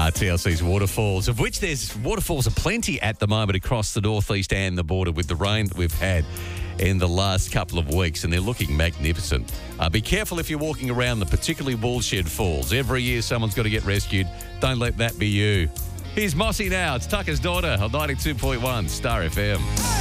TLC's waterfalls, of which there's waterfalls aplenty at the moment across the northeast and the border with the rain that we've had in the last couple of weeks, and they're looking magnificent. Be careful if you're walking around them, particularly Woolshed Falls. Every year someone's got to get rescued. Don't let that be you. Here's Mossy now. It's Tucker's Daughter on 92.1 Star FM.